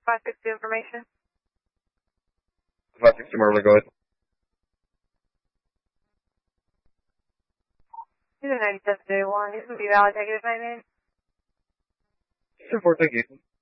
562 information. 560 Marley, go ahead. He's a 9721. He's going to be valid negative 98. 10-4, thank you.